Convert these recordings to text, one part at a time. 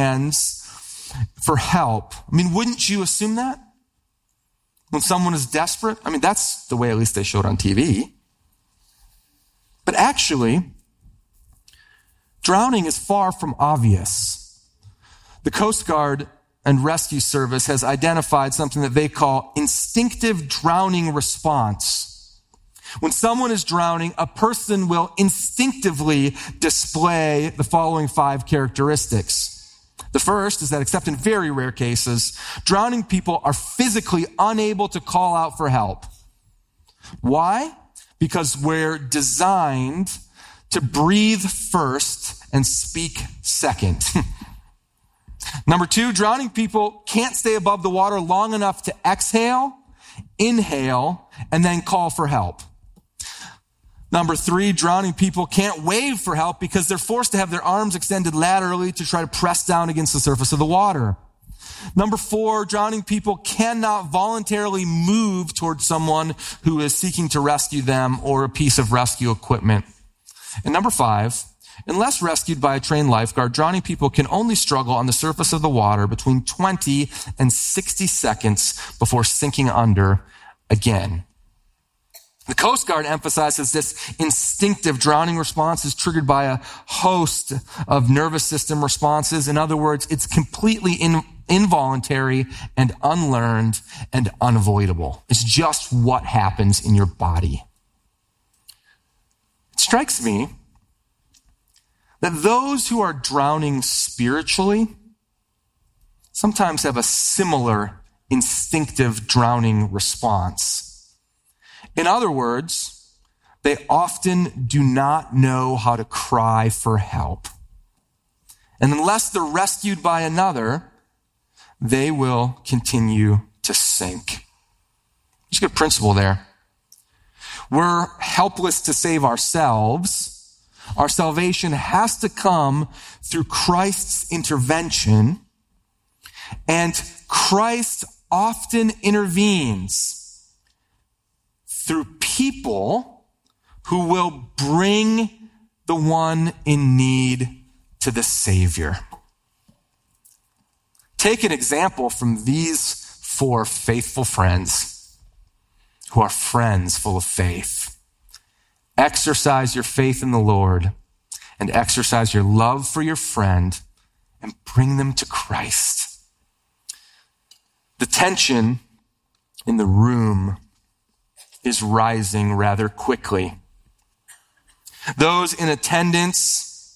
hands for help. I mean, wouldn't you assume that? When someone is desperate? I mean, that's the way at least they show it on TV. But actually, drowning is far from obvious. The Coast Guard and Rescue Service has identified something that they call instinctive drowning response. When someone is drowning, a person will instinctively display the following 5 characteristics. The first is that, except in very rare cases, drowning people are physically unable to call out for help. Why? Because we're designed to breathe first and speak second. Number 2, drowning people can't stay above the water long enough to exhale, inhale, and then call for help. Number 3, drowning people can't wave for help because they're forced to have their arms extended laterally to try to press down against the surface of the water. Number 4, drowning people cannot voluntarily move towards someone who is seeking to rescue them or a piece of rescue equipment. And number 5, unless rescued by a trained lifeguard, drowning people can only struggle on the surface of the water between 20 and 60 seconds before sinking under again. The Coast Guard emphasizes this instinctive drowning response is triggered by a host of nervous system responses. In other words, it's completely involuntary and unlearned and unavoidable. It's just what happens in your body. It strikes me that those who are drowning spiritually sometimes have a similar instinctive drowning response. In other words, they often do not know how to cry for help. And unless they're rescued by another, they will continue to sink. There's a good principle there. We're helpless to save ourselves. Our salvation has to come through Christ's intervention, and Christ often intervenes through people who will bring the one in need to the Savior. Take an example from these 4 faithful friends who are friends full of faith. Exercise your faith in the Lord and exercise your love for your friend and bring them to Christ. The tension in the room is rising rather quickly. Those in attendance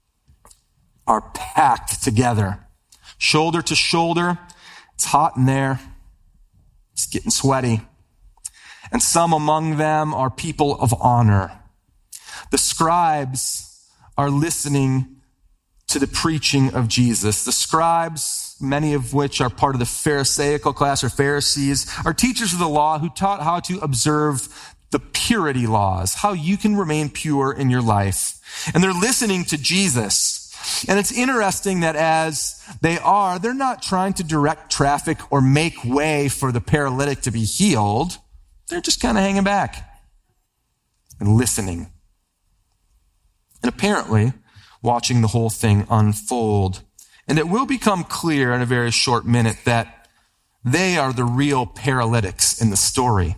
are packed together, shoulder to shoulder. It's hot in there. It's getting sweaty. And some among them are people of honor. The scribes are listening to the preaching of Jesus. The scribes, many of which are part of the Pharisaical class or Pharisees, are teachers of the law who taught how to observe the purity laws, how you can remain pure in your life. And they're listening to Jesus. And it's interesting that as they're not trying to direct traffic or make way for the paralytic to be healed. They're just kind of hanging back and listening. And apparently watching the whole thing unfold. And it will become clear in a very short minute that they are the real paralytics in the story.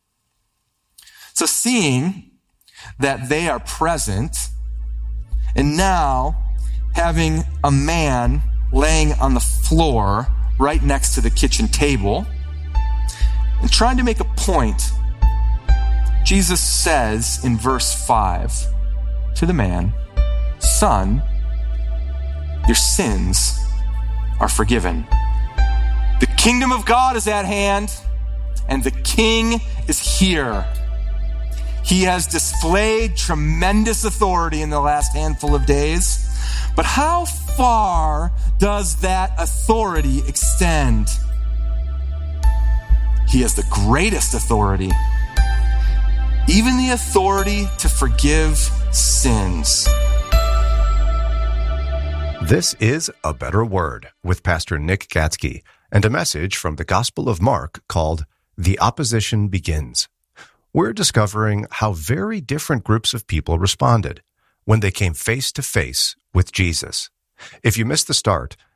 So seeing that they are present, and now having a man laying on the floor right next to the kitchen table, and trying to make a point, Jesus says in verse 5 to the man, "Son, your sins are forgiven." The kingdom of God is at hand, and the king is here. He has displayed tremendous authority in the last handful of days. But how far does that authority extend? He has the greatest authority, even the authority to forgive sins. This is A Better Word with Pastor Nick Gatzke and a message from the Gospel of Mark called The Opposition Begins. We're discovering how very different groups of people responded when they came face to face with Jesus. If you missed the start,